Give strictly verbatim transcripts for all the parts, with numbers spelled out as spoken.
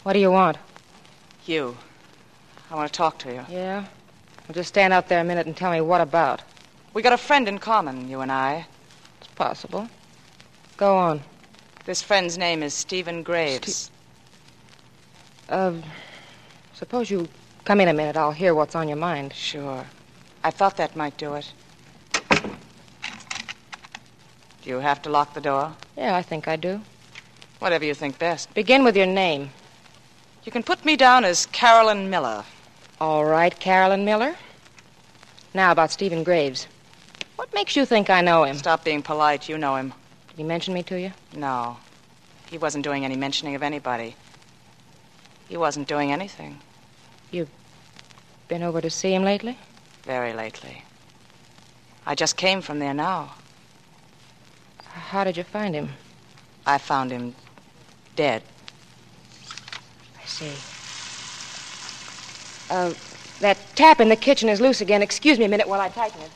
What do you want? You. I want to talk to you. Yeah? Well, just stand out there a minute and tell me what about. We got a friend in common, you and I. It's possible. Go on. This friend's name is Stephen Graves. Ste- uh, suppose you come in a minute. I'll hear what's on your mind. Sure. I thought that might do it. Do you have to lock the door? Yeah, I think I do. Whatever you think best. Begin with your name. You can put me down as Carolyn Miller. All right, Carolyn Miller. Now about Stephen Graves. What makes you think I know him? Stop being polite. You know him. Did he mention me to you? No. He wasn't doing any mentioning of anybody. He wasn't doing anything. You've been over to see him lately? Very lately. I just came from there now. How did you find him? I found him dead. I see. Uh, that tap in the kitchen is loose again. Excuse me a minute while I tighten it.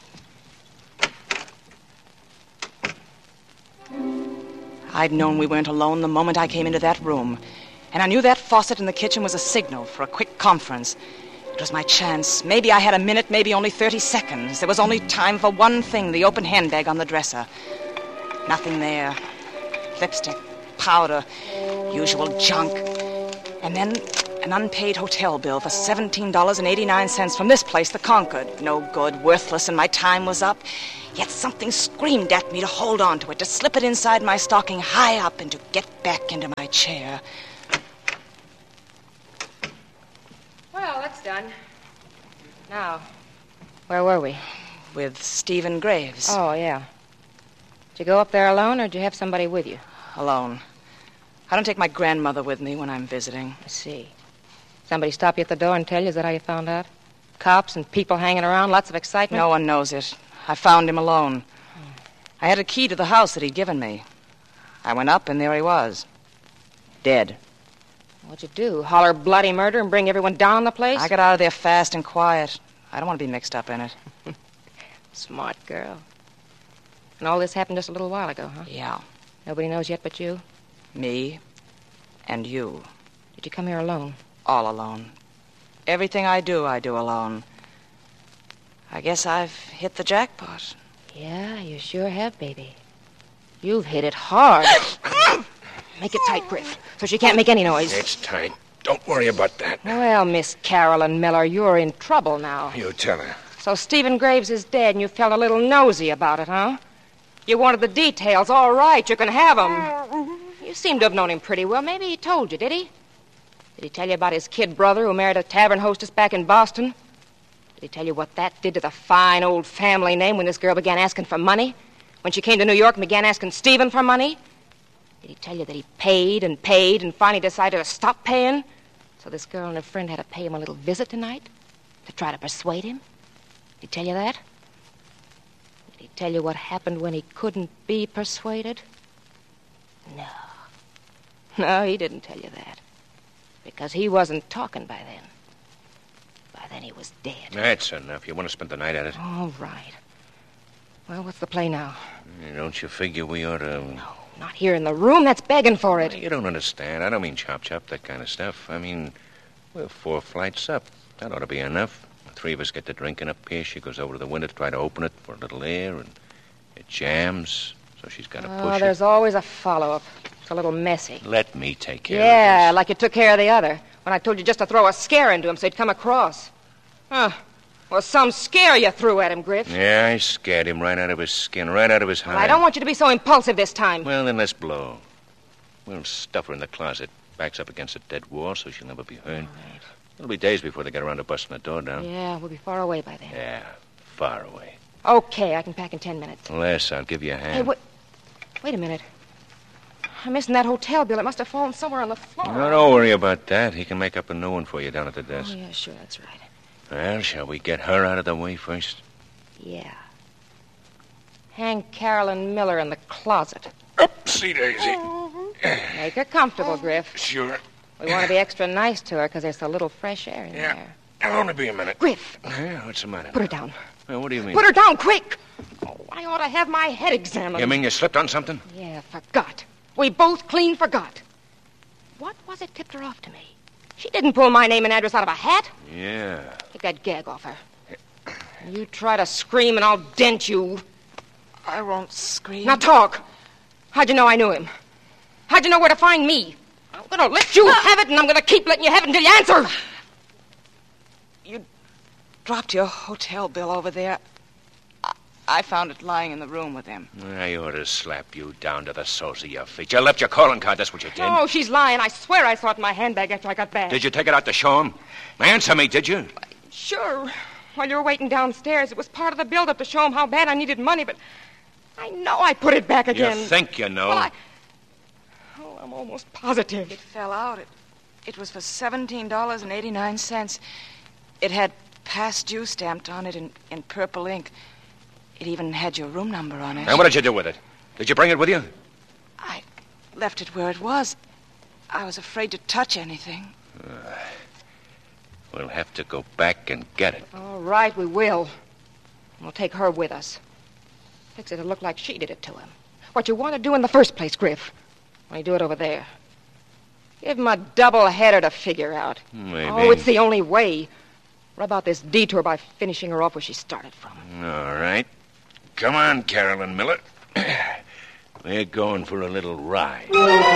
I'd known we weren't alone the moment I came into that room. And I knew that faucet in the kitchen was a signal for a quick conference. It was my chance. Maybe I had a minute, maybe only thirty seconds. There was only time for one thing, the open handbag on the dresser. Nothing there. Lipstick, powder, usual junk. And then an unpaid hotel bill for seventeen dollars and eighty-nine cents from this place, the Concord. No good, worthless, and my time was up. Yet something screamed at me to hold on to it, to slip it inside my stocking high up and to get back into my chair. Well, that's done. Now, where were we? With Stephen Graves. Oh, yeah. Did you go up there alone, or did you have somebody with you? Alone. I don't take my grandmother with me when I'm visiting. I see. Somebody stop you at the door and tell you? Is that how you found out? Cops and people hanging around, lots of excitement? No one knows it. I found him alone. Hmm. I had a key to the house that he'd given me. I went up, and there he was. Dead. What'd you do? Holler bloody murder and bring everyone down on the place? I got out of there fast and quiet. I don't want to be mixed up in it. Smart girl. And all this happened just a little while ago, huh? Yeah. Nobody knows yet but you? Me and you. Did you come here alone? All alone. Everything I do, I do alone. I guess I've hit the jackpot. Yeah, you sure have, baby. You've hit it hard. Make it tight, Griff, so she can't make any noise. It's tight. Don't worry about that. Well, Miss Carolyn Miller, you're in trouble now. You tell her. So Stephen Graves is dead, and you felt a little nosy about it, huh? You wanted the details. All right, you can have them. You seem to have known him pretty well. Maybe he told you, did he? Did he tell you about his kid brother who married a tavern hostess back in Boston? Did he tell you what that did to the fine old family name when this girl began asking for money? When she came to New York and began asking Stephen for money? Did he tell you that he paid and paid and finally decided to stop paying? So this girl and her friend had to pay him a little visit tonight to try to persuade him? Did he tell you that? Did he tell you what happened when he couldn't be persuaded? No. No, he didn't tell you that. Because he wasn't talking by then. By then he was dead. That's enough. You want to spend the night at it? All right. Well, what's the play now? Don't you figure we ought to... No, not here in the room. That's begging for it. You don't understand. I don't mean chop-chop, that kind of stuff. I mean, we're four flights up. That ought to be enough. The three of us get to drinking up here. She goes over to the window to try to open it for a little air, and it jams, so she's got to Oh, push there's it. always a follow-up. It's a little messy. Let me take care Yeah, of this. like you took care of the other. When I told you just to throw a scare into him so he'd come across. Huh. Well, some scare you threw at him, Griff. Yeah, I scared him right out of his skin, right out of his hide. Well, I don't want you to be so impulsive this time. Well, then let's blow. We'll stuff her in the closet. Backs up against a dead wall so she'll never be heard. Right. It'll be days before they get around to busting the door down. Yeah, we'll be far away by then. Yeah, far away. Okay, I can pack in ten minutes. Les, I'll give you a hand. Hey, wait, wait a minute. I'm missing that hotel bill. It must have fallen somewhere on the floor. No, don't worry about that. He can make up a new one for you down at the desk. Oh, yeah, sure, that's right. Well, shall we get her out of the way first? Yeah. Hang Carolyn Miller in the closet. Oopsie daisy. Make her comfortable, Griff. Sure. We want to be extra nice to her because there's so little fresh air in Yeah. there. It'll only be a minute. Griff, Yeah, what's the matter? put her down. Well, what do you mean? Put her down, quick! Oh, I ought to have my head examined. You mean you slipped on something? Yeah, forgot. We both clean forgot. What was it tipped her off to me? She didn't pull my name and address out of a hat. Yeah. Take that gag off her. You try to scream and I'll dent you. I won't scream. Now talk. How'd you know I knew him? How'd you know where to find me? I'm gonna let you have it, and I'm gonna keep letting you have it until you answer. You dropped your hotel bill over there. I, I found it lying in the room with him. I ought to slap you down to the soles of your feet. You left your calling card, that's what you did. Oh, she's lying. I swear I saw it in my handbag after I got back. Did you take it out to show him? Answer me, did you? Sure. While you were waiting downstairs, it was part of the build-up to show him how bad I needed money, but I know I put it back again. You think you know? Well, I... Oh, I'm almost positive. It fell out. It, it was for seventeen dollars and eighty-nine cents. It had past due stamped on it in, in purple ink. It even had your room number on it. And what did you do with it? Did you bring it with you? I left it where it was. I was afraid to touch anything. Uh, we'll have to go back and get it. All right, we will. We'll take her with us. Fix it to look like she did it to him. What you want to do in the first place, Griff. Why, do it over there. Give him a double header to figure out. Maybe. Oh, it's the only way. Rub out this detour by finishing her off where she started from. All right. Come on, Carolyn Miller. We're going for a little ride.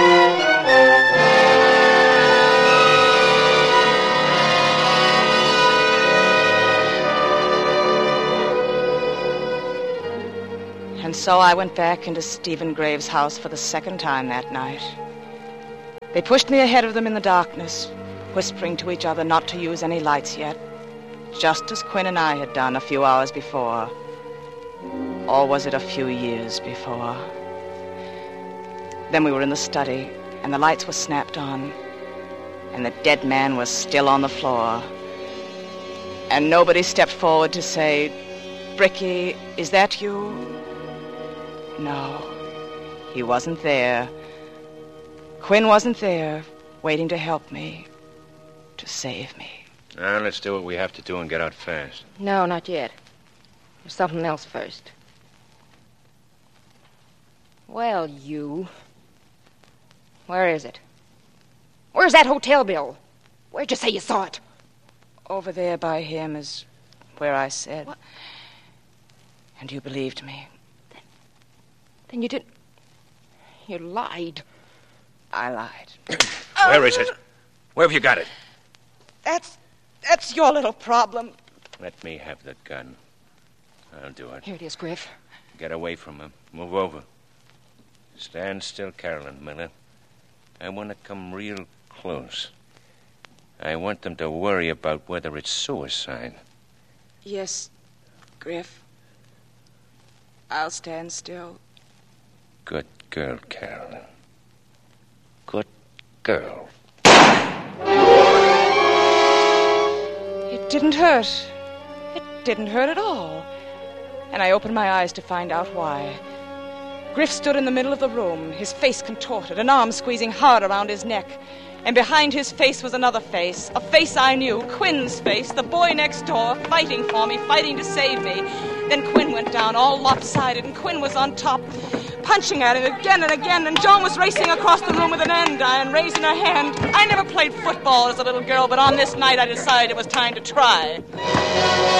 And so I went back into Stephen Graves' house for the second time that night. They pushed me ahead of them in the darkness, whispering to each other not to use any lights yet, just as Quinn and I had done a few hours before. Or was it a few years before? Then we were in the study, and the lights were snapped on, and the dead man was still on the floor. And nobody stepped forward to say, "Bricky, is that you?" No, he wasn't there. Quinn wasn't there, waiting to help me, to save me. Now, let's do what we have to do and get out fast. No, not yet. There's something else first. Well, you... Where is it? Where's that hotel bill? Where'd you say you saw it? Over there by him is where I said. What? And you believed me. Then, then you didn't... You lied. I lied. Where is it? Where have you got it? That's... that's your little problem. Let me have the gun. I'll do it. Here it is, Griff. Get away from him. Move over. Stand still, Carolyn Miller. I want to come real close. I want them to worry about whether it's suicide. Yes, Griff. I'll stand still. Good girl, Carolyn. Good girl. It didn't hurt. It didn't hurt at all. And I opened my eyes to find out why. Griff stood in the middle of the room, his face contorted, an arm squeezing hard around his neck. And behind his face was another face, a face I knew, Quinn's face, the boy next door, fighting for me, fighting to save me. Then Quinn went down, all lopsided, and Quinn was on top, punching at him again and again, and Joan was racing across the room with an andiron, raising her hand. I never played football as a little girl, but on this night I decided it was time to try.